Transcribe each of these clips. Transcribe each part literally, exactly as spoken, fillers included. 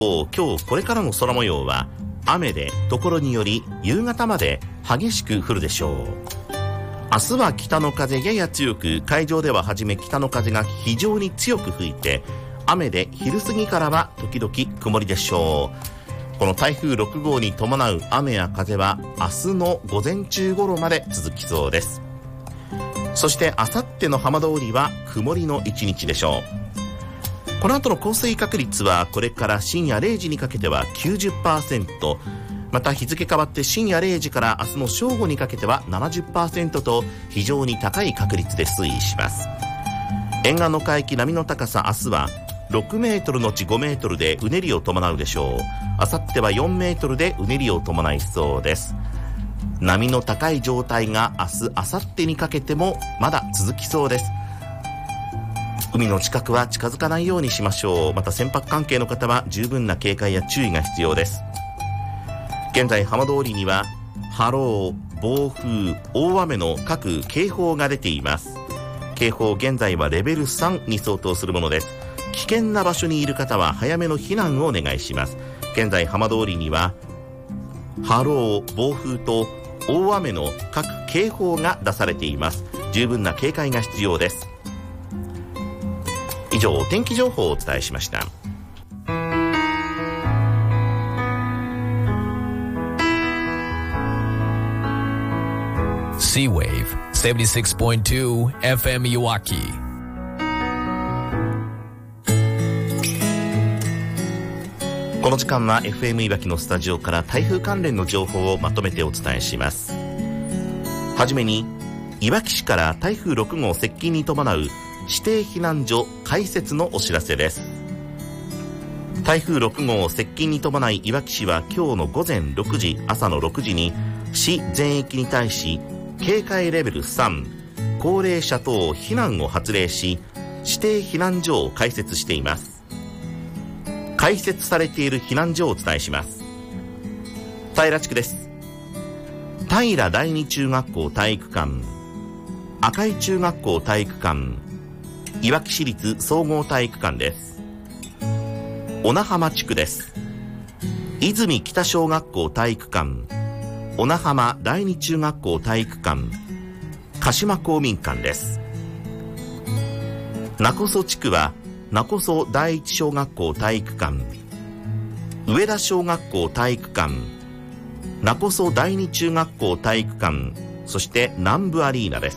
今日これからの空模様は雨で、ところにより夕方まで激しく降るでしょう。明日は北の風やや強く、海上でははじめ北の風が非常に強く吹いて、雨で昼過ぎからは時々曇りでしょう。この台風ろく号に伴う雨や風は明日の午前中頃まで続きそうです。そしてあさっての浜通りは曇りの一日でしょう。この後の降水確率はこれから深夜れいじにかけては きゅうじゅっパーセント、 また日付変わって深夜れいじから明日の正午にかけては ななじゅっパーセント と非常に高い確率で推移します。沿岸の海域、波の高さ明日はろくメートルのちごメートルでうねりを伴うでしょう。あさってはよんメートルでうねりを伴いそうです。波の高い状態が明日、あさってにかけてもまだ続きそうです。海の近くは近づかないようにしましょう。また船舶関係の方は十分な警戒や注意が必要です。現在浜通りには波浪、暴風、大雨の各警報が出ています。警報現在はレベルさんに相当するものです。危険な場所にいる方は早めの避難をお願いします。現在浜通りには波浪、暴風と大雨の各警報が出されています。十分な警戒が必要です。以上、お天気情報をお伝えしました。 Sea-Wave セブンティシックスポイントツー エフエム いわき。 この時間は エフエム いわきのスタジオから台風関連の情報をまとめてお伝えします。はじめに、いわき市から台風ろく号接近に伴う指定避難所開設のお知らせです。台風ろく号接近に伴い、いわき市は今日の午前ろくじ、朝のろくじに市全域に対し警戒レベルさん、高齢者等避難を発令し、指定避難所を開設しています。開設されている避難所をお伝えします。平地区です。平第二中学校体育館、赤井中学校体育館、いわき市立総合体育館です。小名浜地区です。泉北小学校体育館、小名浜第二中学校体育館、鹿島公民館です。勿来地区は勿来第一小学校体育館、上田小学校体育館、勿来第二中学校体育館、そして南部アリーナです。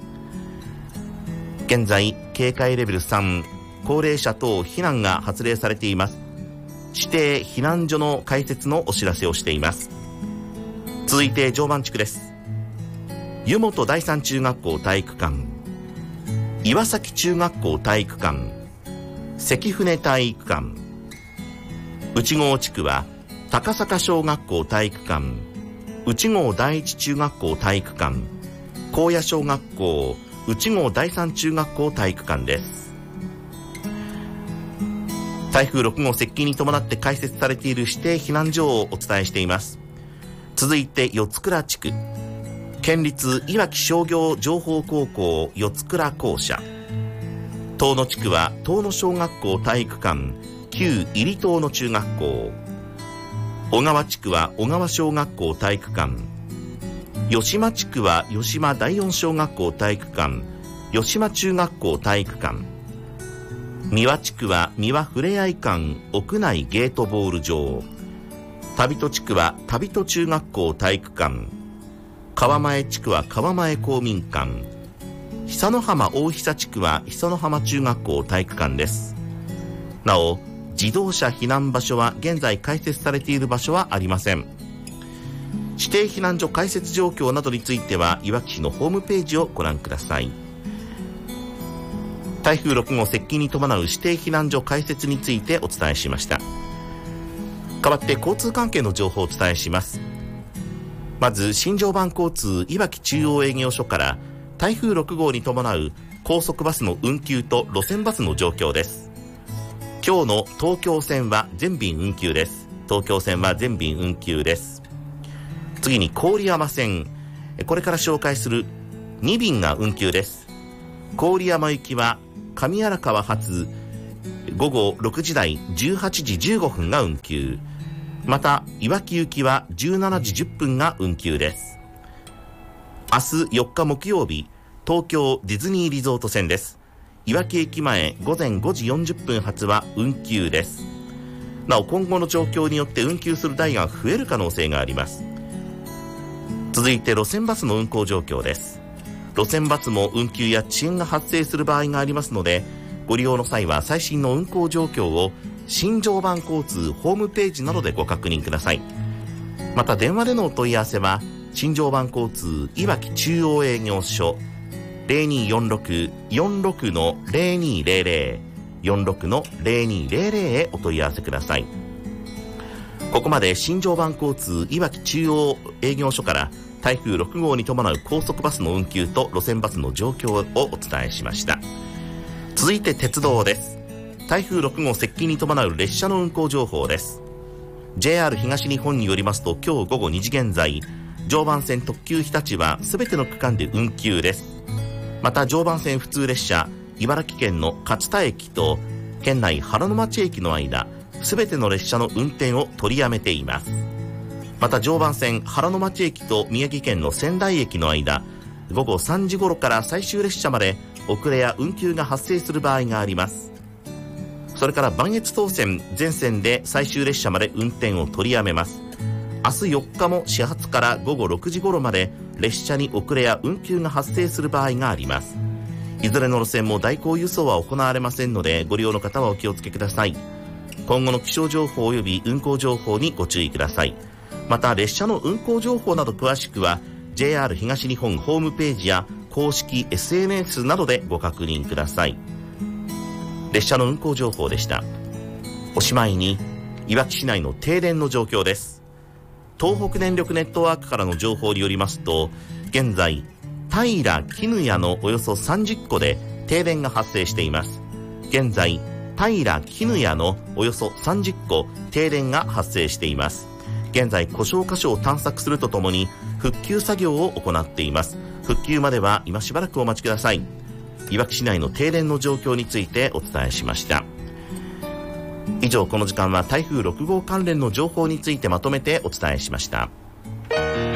現在警戒レベルさん、高齢者等避難が発令されています。指定避難所の開設のお知らせをしています。続いて常磐地区です。湯本第三中学校体育館、岩崎中学校体育館、関船体育館、内郷地区は高坂小学校体育館、内郷第一中学校体育館、高野小学校、内郷第三中学校体育館です。台風ろく号接近に伴って開設されている指定避難所をお伝えしています。続いて四倉地区、県立いわき商業情報高校四倉校舎、遠野地区は遠野小学校体育館、旧入遠野中学校、小川地区は小川小学校体育館、吉間地区は吉間第四小学校体育館、吉間中学校体育館、三輪地区は三輪ふれあい館屋内ゲートボール場、旅戸地区は旅戸中学校体育館、川前地区は川前公民館、久野浜大久地区は久野浜中学校体育館です。なお、自動車避難場所は現在開設されている場所はありません。指定避難所開設状況などについてはいわき市のホームページをご覧ください。台風ろく号接近に伴う指定避難所開設についてお伝えしました。代わって交通関係の情報をお伝えします。まず新常磐交通いわき中央営業所から台風ろく号に伴う高速バスの運休と路線バスの状況です。今日の東京線は全便運休です。東京線は全便運休です。次に郡山線、これから紹介するに便が運休です。郡山行きは上荒川発午後ろくじ台じゅうはちじじゅうごふんが運休。またいわき行きはじゅうしちじじゅっぷんが運休です。明日よっか木曜日、東京ディズニーリゾート線です。いわき駅前午前ごじよんじゅっぷん発は運休です。なお今後の状況によって運休する台が増える可能性があります。続いて路線バスの運行状況です。路線バスも運休や遅延が発生する場合がありますので、ご利用の際は最新の運行状況を新常磐交通ホームページなどでご確認ください。また電話でのお問い合わせは新常磐交通いわき中央営業所 ゼロにーよんろく よんろく の ゼロにーゼロゼロ よんろくの ゼロにーゼロゼロ へお問い合わせください。ここまで新常磐交通いわき中央営業所から台風ろく号に伴う高速バスの運休と路線バスの状況をお伝えしました。続いて鉄道です。台風ろく号接近に伴う列車の運行情報です。 ジェイアール 東日本によりますと、今日午後にじ現在、常磐線特急日立はすべての区間で運休です。また常磐線普通列車茨城県の勝田駅と県内原野町駅の間、すべての列車の運転を取りやめています。また常磐線原野町駅と宮城県の仙台駅の間、午後さんじ頃から最終列車まで遅れや運休が発生する場合があります。それから磐越東線全線で最終列車まで運転を取りやめます。明日よっかも始発から午後ろくじ頃まで列車に遅れや運休が発生する場合があります。いずれの路線も代行輸送は行われませんので、ご利用の方はお気をつけください。今後の気象情報及び運行情報にご注意ください。また列車の運行情報など詳しくは ジェイアール 東日本ホームページや公式 エスエヌエス などでご確認ください。列車の運行情報でした。おしまいにいわき市内の停電の状況です。東北電力ネットワークからの情報によりますと、現在平絹屋のおよそさんじゅっこで停電が発生しています。現在平絹屋のおよそさんじゅっこ停電が発生しています。現在故障箇所を探索するとともに復旧作業を行っています。復旧までは今しばらくお待ちください。いわき市内の停電の状況についてお伝えしました。以上、この時間は台風ろく号関連の情報についてまとめてお伝えしました。